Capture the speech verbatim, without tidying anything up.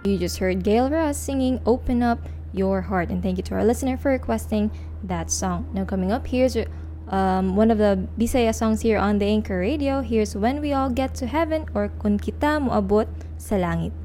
You just heard Gail Ross singing Open Up Your Heart. And thank you to our listener for requesting that song. Now coming up, here's um, one of the Bisaya songs here on the Anchor Radio. Here's When We All Get to Heaven or Kung Kita Moabot sa Langit.